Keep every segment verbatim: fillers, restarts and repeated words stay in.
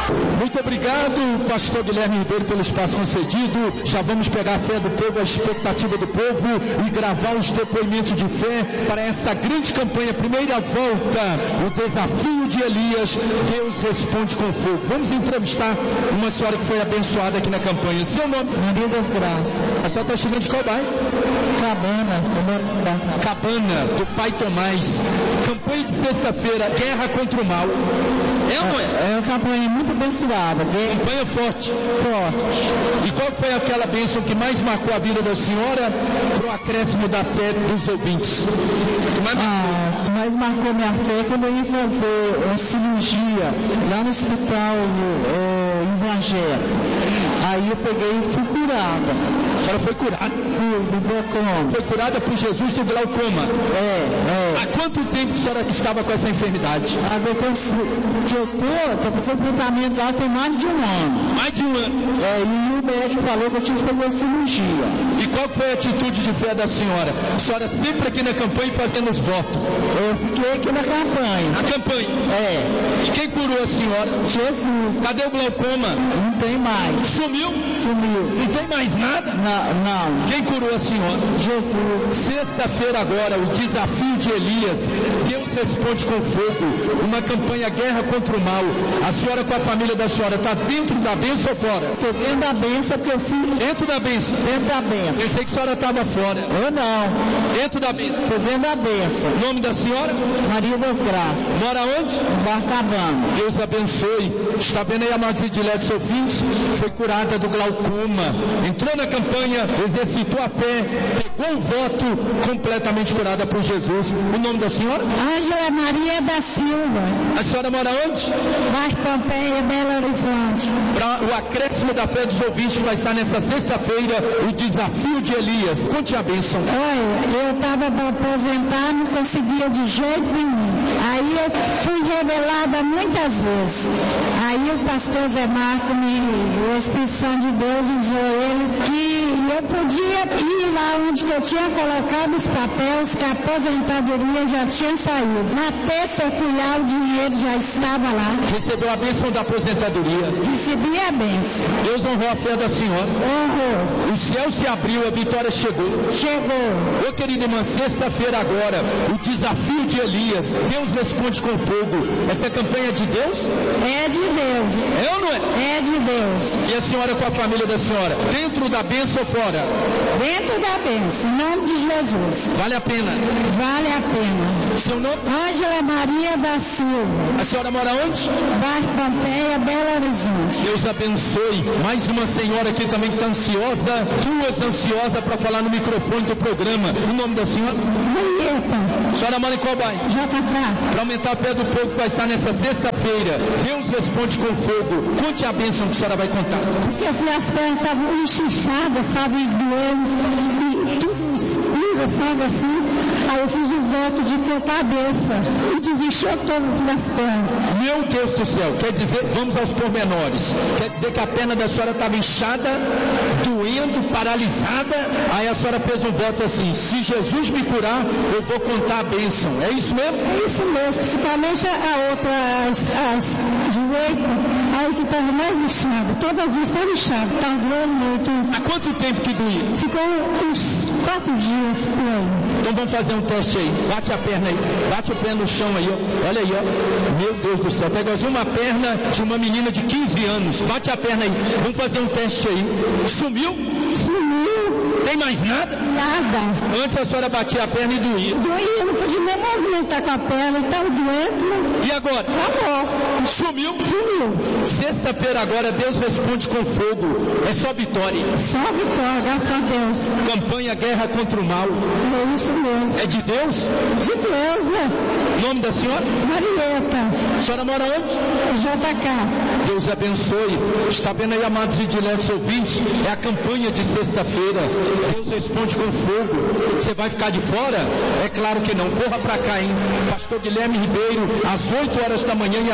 Muito obrigado, pastor Guilherme Ribeiro, pelo espaço concedido. Já vamos pegar a fé do povo, a expectativa do povo e gravar os depoimentos de fé para essa grande campanha, primeira volta, o desafio de Elias, Deus responde com fogo. Vamos entrevistar uma senhora que foi abençoada aqui na campanha. Seu nome? Maria das Graças. A senhora está chegando de qual bairro? Cabana. Cabana, do Pai Tomás. Campanha de sexta-feira, guerra contra o mal. É ou não é? É uma campanha muito abençoada. Campanha forte. Forte. E qual foi aquela bênção que mais marcou a vida da senhora para o acréscimo da fé dos ouvintes? Que mais ah, que mais marcou minha fé quando eu ia fazer uma cirurgia lá no hospital é, evangélico. Aí eu peguei e fui curada. A senhora foi curada? Fui, do glaucoma. Foi curada por Jesus do glaucoma? É, é. Há quanto tempo a senhora estava com essa enfermidade? Ah, depois que eu tô, estou fazendo tratamento lá tem mais de um ano. Mais de um ano? É, e o médico falou que eu tinha que fazer a cirurgia. E qual foi a atitude de fé da senhora? A senhora sempre aqui na campanha fazendo os votos? Eu fiquei aqui na campanha. Na campanha? É. E quem curou a senhora? Jesus. Cadê o glaucoma? Não tem mais. Sumiu? Sumiu. Não tem mais nada? Não, não. Quem curou a senhora? Jesus. Sexta-feira agora, o desafio de Elias. Deus responde com fogo. Uma campanha guerra contra o mal. A senhora com a família da senhora está dentro da bênção ou fora? Estou dentro da bênção porque eu fiz... Dentro da bênção? Dentro da bênção. Pensei que a senhora estava fora. Eu não. Dentro da bênção? Estou dentro da bênção. O nome da senhora? Maria das Graças. Mora onde? No Barcabana. Deus abençoe. Está vendo aí a amados diletos ouvintes? Foi curada do glaucoma. Entrou na campanha, exercitou a fé, pegou o voto, completamente curada por Jesus. O nome da senhora? Ângela Maria da Silva. A senhora mora onde? Bairro Pompeia, Belo Horizonte. Para o acréscimo da fé dos ouvintes que vai estar nessa sexta-feira, o desafio de Elias. Conte a bênção. Olha, eu estava para aposentar, não conseguia de jeito nenhum. Aí eu fui revelada muitas vezes. Aí o pastor Zé Marco, me, o Espírito Santo de Deus usou ele, que eu podia ir lá onde que eu tinha colocado os papéis, que a aposentadoria já tinha saído. Na terça eu fui lá, o dinheiro já estava lá. Recebeu a bênção da aposentadoria. Recebi a bênção. Deus honrou a fé da senhora. Honrou. O céu se abriu, a vitória chegou. Chegou. Ô querida irmã, sexta-feira agora, o desafio de Elias. Deus responde com fogo. Essa campanha é de Deus? É de Deus. É ou não é? É de Deus. E a senhora com a família da senhora? Dentro da bênção ou fora? Dentro da bênção, em nome de Jesus. Vale a pena? Vale a pena. Seu nome? Ângela Maria da Silva. A senhora mora onde? Bairro Pompeia, Belo Horizonte. Deus abençoe. Mais uma senhora aqui também que está ansiosa, duas ansiosas para falar no microfone do programa. O nome da senhora? Marieta. A senhora mora em qual bairro? J K. Para aumentar a fé do povo que vai estar nessa sexta-feira. Deus responde com fogo. Conte a bênção que a senhora vai contar. Porque as minhas pernas estavam inchadas, sabe, doendo, e tudo escuro, sabe assim. Aí eu fiz o voto de ter cabeça e desinchou todas as minhas pernas. Meu Deus do céu, quer dizer, vamos aos pormenores. Quer dizer que a perna da senhora estava inchada, doendo, paralisada. Aí a senhora fez um voto assim: se Jesus me curar, eu vou contar a bênção. É isso mesmo? É isso mesmo, principalmente a outra, as, as direita, aí que estava mais inchada. Todas as duas estavam inchadas, estava doendo muito. Há quanto tempo que doía? Ficou uns quatro dias por aí. Então vamos fazer um teste aí. Bate a perna aí. Bate o pé no chão aí, ó. Olha aí, ó. Meu Deus do céu. Tá igualzinho uma perna de uma menina de quinze anos. Bate a perna aí. Vamos fazer um teste aí. Sumiu? Sumiu. Tem mais nada? Nada. Antes a senhora batia a perna e doía. Doía, não podia nem movimentar com a perna. Estava doendo. E agora? Acabou. Sumiu? Sumiu. Sexta-feira agora Deus responde com fogo. É só vitória. Só vitória, graças a Deus. Campanha Guerra contra o Mal. É isso mesmo. É de Deus? De Deus, né? Nome da senhora? Marieta. A senhora mora onde? J K. Deus abençoe. Está vendo aí, amados e diletos ouvintes? É a campanha de sexta-feira. Deus responde com fogo. Você vai ficar de fora? É claro que não. Corra para cá, hein? Pastor Guilherme Ribeiro, às oito horas da manhã e às vinte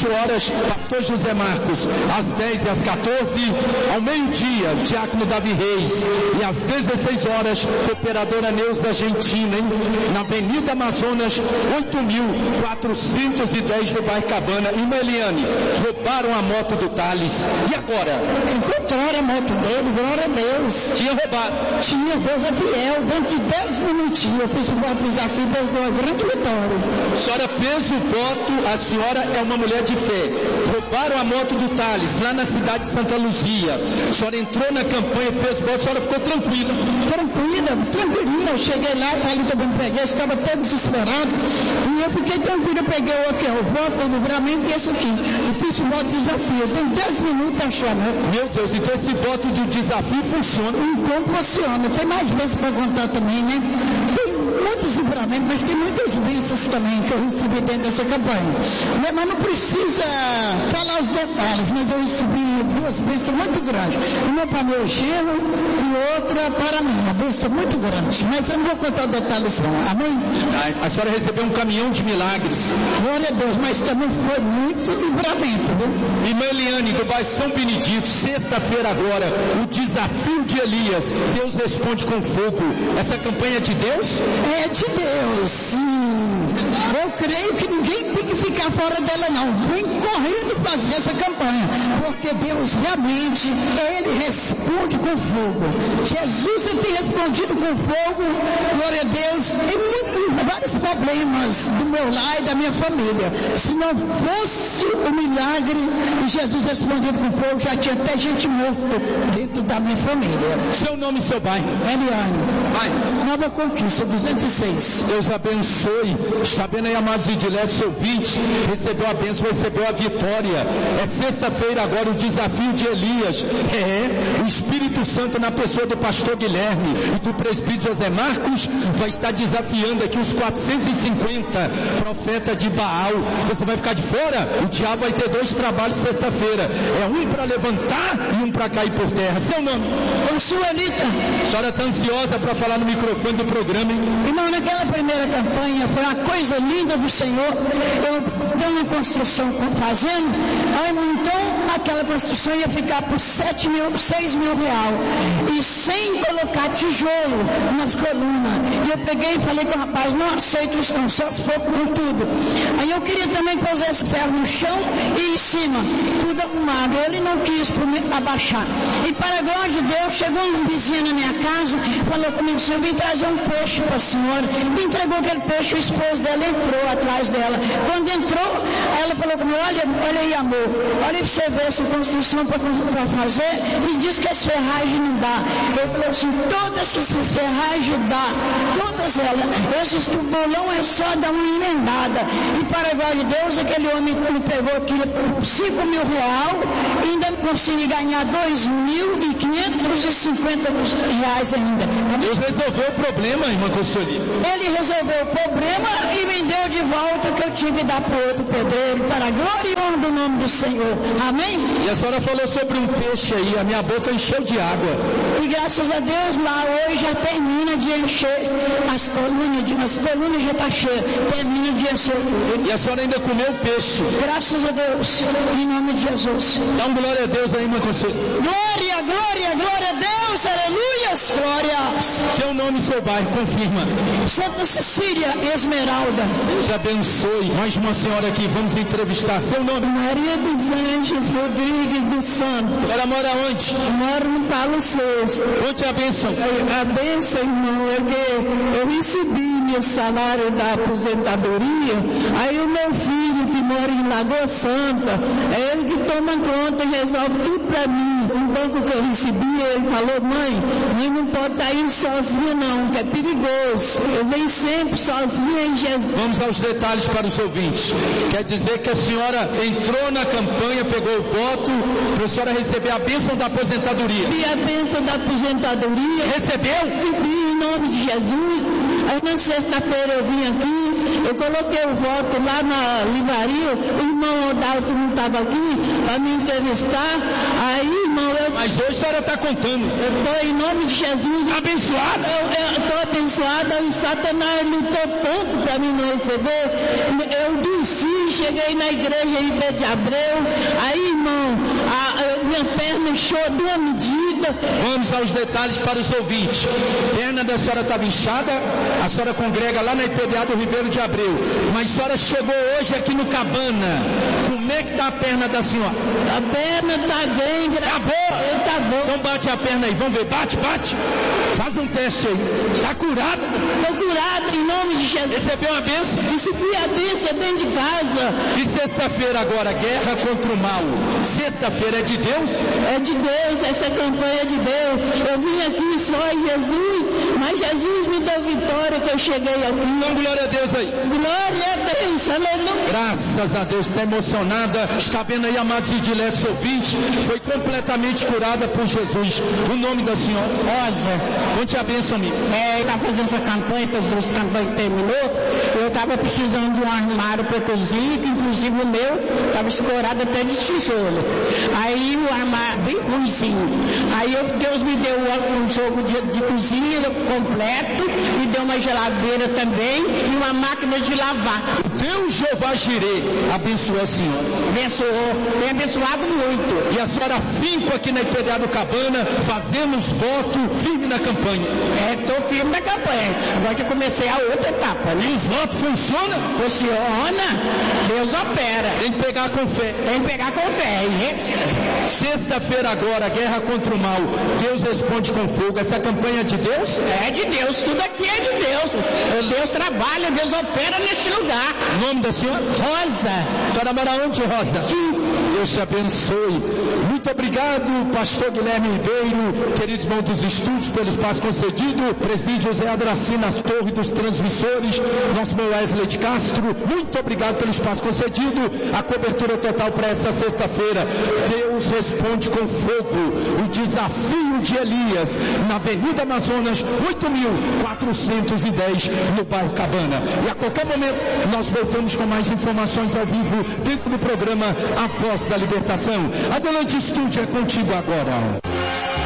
vinte horas, pastor José Marcos, às dez e às quatorze, ao meio-dia, diácono Davi Reis, e às dezesseis horas, cooperadora Neuza Argentina, hein? Na Avenida Amazonas, oito mil quatrocentos e dez no bairro Cabana. Irmã Eliane, roubaram a moto do Thales. E agora? Encontraram a moto dele, glória a Deus. Tinha roubado. Tinha, Deus é fiel. Dentro de dez minutinhos eu fiz um voto de desafio, Deus deu uma grande vitória. A senhora fez o voto, a senhora é uma mulher de fé. Roubaram a moto do Thales, lá na cidade de Santa Luzia. A senhora entrou na campanha, fez o voto, a senhora ficou tranquila. Tranquila, tranquilinha. Eu cheguei lá, tá ali também peguei, estava até desesperado. E eu fiquei tranquila, eu peguei o aqui, o voto, o livramento e esse aqui. E fiz o voto de desafio. Tem dez minutos achando. Meu Deus, então esse voto de desafio funciona. E como funciona? Tem mais vezes para contar também, né? Tem muitos livramentos, mas tem muitas bênçãos também que eu recebi dentro dessa campanha. Mas não precisa falar os detalhes, mas eu recebi duas bênçãos muito grandes. Uma para meu genro e outra para mim. Uma bênção muito grande. Mas eu não vou contar detalhes não. Amém? A senhora recebeu um caminhão de milagres. Glória a Deus, mas também foi muito livramento, viu? Irmã Eliane, do bairro São Benedito, sexta-feira agora, o desafio de Elias, Deus responde com fogo. Essa campanha é de Deus? É de Deus, sim. Eu creio que ninguém tem que ficar fora dela não. Vem correndo fazer essa campanha, porque Deus realmente, Ele responde com fogo. Jesus ele tem respondido com fogo, glória a Deus, em, muito, em vários problemas do meu lar e da minha família. Se não fosse o milagre de Jesus respondido com fogo, já tinha até gente morta dentro da minha família. Seu nome e seu bairro? Eliane. Vai. Nova Conquista, duzentos e seis. Deus abençoe. Está vendo aí, amados e diletos ouvintes? Recebeu a bênção, recebeu a vitória. É sexta-feira agora o desafio de Elias. É, o Espírito Santo na pessoa do pastor Guilherme e do presbítero José Marcos vai estar desafiando aqui os quatrocentos e cinquenta profetas de Baal. Você vai ficar de fora? O diabo vai ter dois trabalhos sexta-feira. É um para levantar e um para cair por terra. Seu nome? Eu sou Anita. A senhora está ansiosa para falar no microfone do programa, hein? Irmão, naquela primeira campanha foi uma coisa linda do Senhor. Eu tenho uma construção fazendo, aí, então aquela construção ia ficar por sete mil, seis mil real. E sem colocar tijolo nas colunas. E eu peguei e falei com o rapaz, não aceito isso não, só se for com tudo. Aí eu queria também que pusesse ferro no chão e em cima, tudo arrumado. Ele não quis abaixar. E para a glória de Deus, chegou um vizinho na minha casa, falou comigo, senhor, vim trazer um peixe para a senhora. Me entregou aquele peixe, o esposo dela entrou atrás dela. Quando entrou, ela falou comigo, olha, olha aí, amor, olha para você ver essa construção para fazer, e diz que as ferragens não dá. Eu falei assim, todas essas ferragens dá, todas elas. Esses tubulão é só dar uma emendada. E para a glória de Deus, aquele homem me pegou aquilo por cinco mil real e ainda consegui ganhar dois mil e quinhentos e cinquenta reais ainda. Deus resolveu o problema, irmã Consueli. Ele resolveu o problema e me deu de volta que eu tive que dar para o outro pedreiro, para a glória e honra do nome do Senhor. Amém? E a senhora falou sobre um peixe aí, a minha boca encheu de água. E graças a Deus lá hoje já termina de encher as colunas, as colunas já estão cheias, termina de encher. E a senhora ainda comeu peixe. Graças a Deus, em nome de Jesus. Dá um glória a Deus aí, irmã Consueli. Glória, glória, glória a Deus, aleluias, glória. Seu nome e seu bairro, confirma. Santa Cecília Esmeralda. Deus abençoe. Mais uma senhora aqui, vamos entrevistar. Seu nome? Maria dos Anjos Rodrigues dos Santos. Ela mora onde? Moro no Paulo sexto. Onde é a bênção? A bênção, irmão, é que eu recebi meu salário da aposentadoria, aí o meu filho que mora em Lagoa Santa, é ele que toma conta e resolve tudo para mim. Um banco que eu recebi, ele falou, mãe, mãe não pode estar indo sozinha não, que é perigoso. Eu venho sempre sozinha em Jesus. Vamos aos detalhes para os ouvintes. Quer dizer que a senhora entrou na campanha, pegou o voto, para a senhora receber a bênção da aposentadoria. E a bênção da aposentadoria. Recebeu? Recebi em nome de Jesus. Aí na sexta-feira eu vim aqui, eu coloquei o voto lá na livraria, o irmão Odalto não estava aqui para me entrevistar. Aí, irmão, eu Mas hoje a senhora está contando. Eu estou em nome de Jesus. Abençoada. Eu estou abençoada e Satanás lutou tanto para mim não receber. Eu desci, cheguei na igreja em Ribeiro de Abreu. Aí, irmão, a, a minha perna inchou de uma medida. Vamos aos detalhes para os ouvintes. A perna da senhora estava inchada, a senhora congrega lá na I P D A do Ribeiro de Abreu. Mas a senhora chegou hoje aqui no Cabana. Como é que está a perna da senhora? A perna está bem, Tá boa? Tá bom. Então bate a perna aí, vamos ver, bate, bate. Faz um teste aí. Está curada? Estou curada em nome de Jesus. Recebeu a bênção? Recebi a bênção dentro de casa. E sexta-feira agora, guerra contra o mal. Sexta-feira é de Deus? É de Deus, essa campanha é de Deus. Eu vim aqui só em Jesus, mas Jesus me deu vitória que eu cheguei aqui. Então glória a Deus aí. Glória a Deus, aleluia. Graças a Deus, está emocionada. Está vendo aí, amados e diletos ouvintes, foi completamente curada por Jesus. O nome da senhora? Rosa. Conte a bênção, amigo. É, eu estava fazendo essa campanha, essas duas campanhas que terminou, eu estava precisando de um armário para cozinha, que inclusive o meu estava escorado até de tijolo. Aí o armário, bem ruimzinho. Aí eu, Deus me deu um jogo de, de cozinha completo, me deu uma geladeira também e uma máquina de lavar. Deus Jeová Jirê abençoou a senhora. Abençoou, tem abençoado muito. E a senhora finco aqui na I P D A do Cabana, fazemos voto firme na campanha. É, estou firme na campanha. Agora que eu comecei a outra etapa, né? E o voto funciona? Funciona, Deus opera. Tem que pegar com fé. Tem que pegar com fé. E... Sexta-feira agora, guerra contra o mal. Deus responde com fogo. Essa campanha é de Deus? É de Deus, tudo aqui é de Deus. Deus trabalha, Deus opera neste lugar. O nome da senhora? Rosa. A senhora mora onde, Rosa? Sim. Deus te abençoe. Muito obrigado, pastor Guilherme Ribeiro, queridos irmãos dos estúdios, pelo espaço concedido. Presbítero José Adracina, na torre dos transmissores. Nosso irmão Wesley de Castro, muito obrigado pelo espaço concedido. A cobertura total para essa sexta-feira. Deus responde com fogo. O desafio de Elias, na Avenida Amazonas, oito mil quatrocentos e dez, no bairro Cabana. E a qualquer momento, nós voltamos com mais informações ao vivo dentro do programa A Voz da Libertação. Adelante, estúdio, é contigo agora.